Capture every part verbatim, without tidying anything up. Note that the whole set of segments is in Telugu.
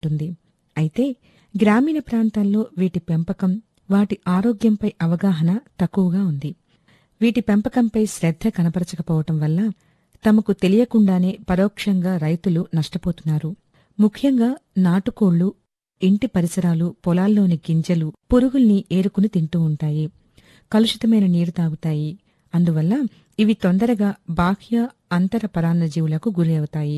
ఉంటుంది. అయితే గ్రామీణ ప్రాంతాల్లో వీటి పెంపకం, వాటి ఆరోగ్యంపై అవగాహన తక్కువగా ఉంది. వీటి పెంపకంపై శ్రద్ధ కనపరచకపోవటం వల్ల తమకు తెలియకుండానే పరోక్షంగా రైతులు నష్టపోతున్నారు. ముఖ్యంగా నాటుకోళ్లు ఇంటి పరిసరాలు, పొలాల్లోని గింజలు, పురుగుల్ని ఏరుకుని తింటూ ఉంటాయి. కలుషితమైన నీరు తాగుతాయి. అందువల్ల ఇవి తొందరగా బాహ్య అంతర పరాన్నజీవులకు గురి అవుతాయి.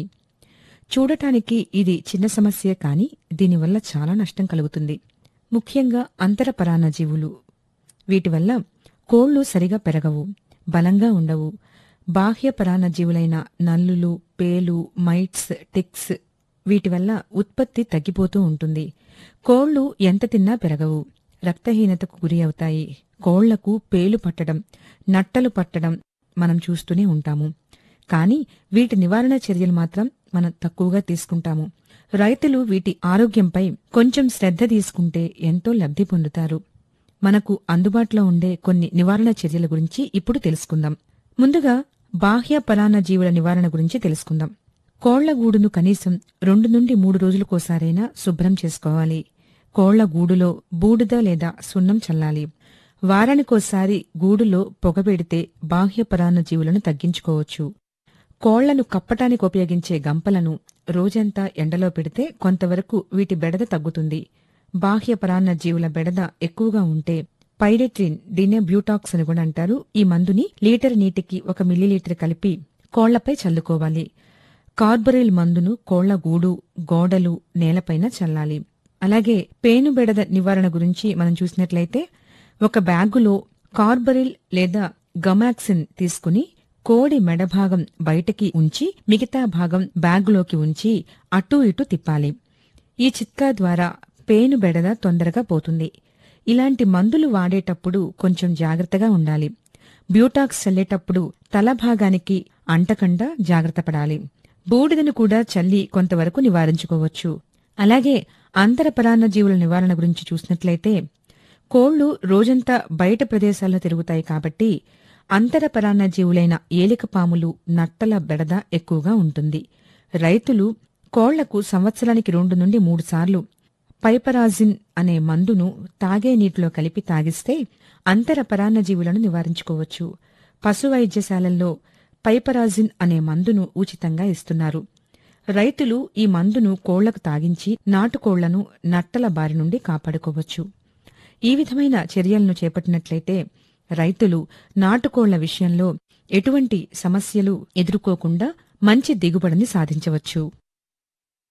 చూడటానికి ఇది చిన్న సమస్యే కాని దీనివల్ల చాలా నష్టం కలుగుతుంది. ముఖ్యంగా అంతర పరాన్నజీవులు. వీటివల్ల కోళ్లు సరిగా పెరగవు, బలంగా ఉండవు. బాహ్య పరాన్నజీవులైన నల్లులు, పేలు, మైట్స్, టిక్స్ వీటివల్ల ఉత్పత్తి తగ్గిపోతూ ఉంటుంది. కోళ్లు ఎంత తిన్నా పెరగవు, రక్తహీనతకు గురి అవుతాయి. కోళ్లకు పేలు పట్టడం, నట్టలు పట్టడం మనం చూస్తూనే ఉంటాము. కాని వీటి నివారణ చర్యలు మాత్రం మనం తక్కువగా తీసుకుంటాము. రైతులు వీటి ఆరోగ్యంపై కొంచెం శ్రద్ధ తీసుకుంటే ఎంతో లబ్ధి పొందుతారు. మనకు అందుబాటులో ఉండే కొన్ని నివారణ చర్యల గురించి ఇప్పుడు తెలుసుకుందాం. ముందుగా బాహ్య పరాన్నజీవుల నివారణ గురించి తెలుసుకుందాం. కోళ్ల గూడును కనీసం రెండు నుండి మూడు రోజులకోసారైనా శుభ్రం చేసుకోవాలి. కోళ్ల గూడులో బూడిద లేదా సున్నం చల్లాలి. వారానికోసారి గూడులో పొగబెడితే బాహ్య పరాన్నజీవులను తగ్గించుకోవచ్చు. కోళ్లను కప్పటానికి ఉపయోగించే గంపలను రోజంతా ఎండలో పెడితే కొంతవరకు వీటి బెడద తగ్గుతుంది. బాహ్య పరాన్నజీవుల బెడద ఎక్కువగా ఉంటే పైరెట్రిన్, దీన్నే బ్యూటాక్స్ అని కూడా అంటారు, ఈ మందుని లీటర్ నీటికి ఒక మిల్లీలీటర్ కలిపి కోళ్లపై చల్లుకోవాలి. కార్బరిల్ మందును కోళ్ల గూడు, గోడలు, నేలపైన చల్లాలి. అలాగే పేనుబెడద నివారణ గురించి మనం చూసినట్లయితే ఒక బ్యాగులో కార్బరిల్ లేదా గమాక్సిన్ తీసుకుని కోడి మెడభాగం బయటకి ఉంచి మిగతా భాగం బ్యాగులోకి ఉంచి అటూ ఇటూ తిప్పాలి. ఈ చిట్కా ద్వారా పేనుబెడద తొందరగా పోతుంది. ఇలాంటి మందులు వాడేటప్పుడు కొంచెం జాగ్రత్తగా ఉండాలి. బ్యూటాక్స్ చల్లేటప్పుడు తల భాగానికి అంటకుండా జాగ్రత్త పడాలి. బూడిదను కూడా చల్లి కొంతవరకు నివారించుకోవచ్చు. అలాగే అంతర పరాన్నజీవుల నివారణ గురించి చూసినట్లయితే కోళ్లు రోజంతా బయట ప్రదేశాల్లో తిరుగుతాయి కాబట్టి అంతర పరాన్నజీవులైన ఏలికపాములు, నట్టల బెడద ఎక్కువగా ఉంటుంది. రైతులు కోళ్లకు సంవత్సరానికి రెండు నుండి మూడు సార్లు పైపరాజిన్ అనే మందును తాగే నీటిలో కలిపి తాగిస్తే అంతర పరాన్నజీవులను నివారించుకోవచ్చు. పశు వైద్యశాలల్లో పైపరాజిన్ అనే మందును ఉచితంగా ఇస్తున్నారు. రైతులు ఈ మందును కోళ్లకు తాగించి నాటుకోళ్లను నట్టల బారి నుండి కాపాడుకోవచ్చు. ఈ విధమైన చర్యలను చేపట్టినట్లయితే రైతులు నాటుకోళ్ల విషయంలో ఎటువంటి సమస్యలు ఎదుర్కోకుండా మంచి దిగుబడిని సాధించవచ్చు.